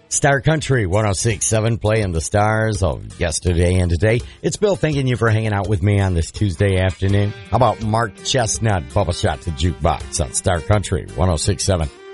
Star Country 106.7 playing the stars of yesterday and today. It's Bill thanking you for hanging out with me on this Tuesday afternoon. How about Mark Chestnut, Bubba Shot to Jukebox on Star Country 106.7.